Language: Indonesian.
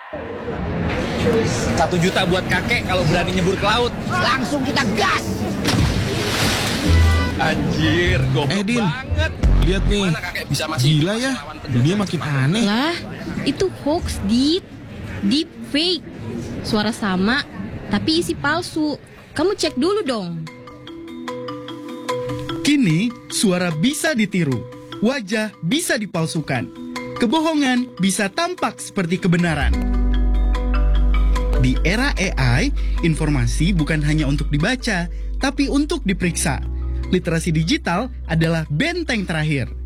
1 juta buat kakek kalau berani nyebur ke laut. Langsung kita gas. Anjir, goblok Din, banget. lihat nih. Gimana kakek bisa masih Gila ya, dunia makin aneh. Lah, itu hoax, deep fake. Suara sama, tapi isi palsu. Kamu cek dulu dong. Kini, suara bisa ditiru, wajah bisa dipalsukan, kebohongan bisa tampak seperti kebenaran. Di era AI, informasi bukan hanya untuk dibaca, tapi untuk diperiksa. Literasi digital adalah benteng terakhir.